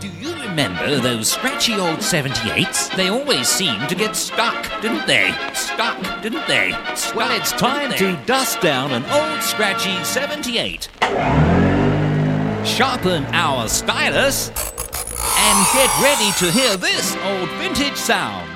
Do you remember those scratchy old 78s? They always seemed to get stuck, didn't they? Stuck, didn't they? Stuck, well, it's time to dust down an old scratchy 78. Sharpen our stylus and get ready to hear this old vintage sound.